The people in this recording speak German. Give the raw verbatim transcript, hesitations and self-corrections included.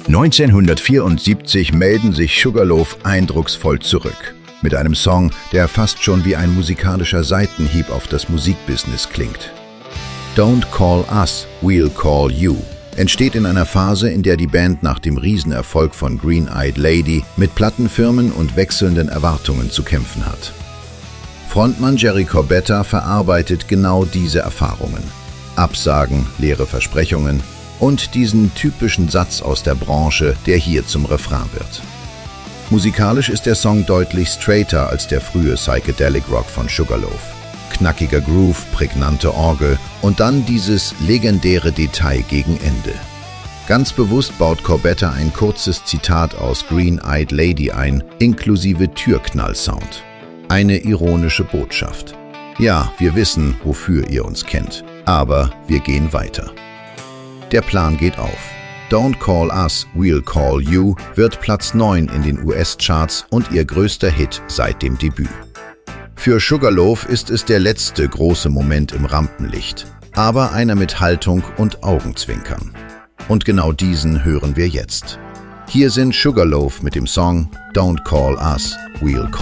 neunzehnhundertvierundsiebzig melden sich Sugarloaf eindrucksvoll zurück. Mit einem Song, der fast schon wie ein musikalischer Seitenhieb auf das Musikbusiness klingt. Don't Call Us, We'll Call You entsteht in einer Phase, in der die Band nach dem Riesenerfolg von Green-Eyed Lady mit Plattenfirmen und wechselnden Erwartungen zu kämpfen hat. Frontmann Jerry Corbetta verarbeitet genau diese Erfahrungen. Absagen, leere Versprechungen und diesen typischen Satz aus der Branche, der hier zum Refrain wird. Musikalisch ist der Song deutlich straighter als der frühe Psychedelic Rock von Sugarloaf. Knackiger Groove, prägnante Orgel und dann dieses legendäre Detail gegen Ende. Ganz bewusst baut Corbetta ein kurzes Zitat aus Green-Eyed Lady ein, inklusive Türknall-Sound. Eine ironische Botschaft. Ja, wir wissen, wofür ihr uns kennt, aber wir gehen weiter. Der Plan geht auf. Don't Call Us, We'll Call You wird Platz neun in den U S-Charts und ihr größter Hit seit dem Debüt. Für Sugarloaf ist es der letzte große Moment im Rampenlicht, aber einer mit Haltung und Augenzwinkern. Und genau diesen hören wir jetzt. Hier sind Sugarloaf mit dem Song Don't Call Us, We'll Call You.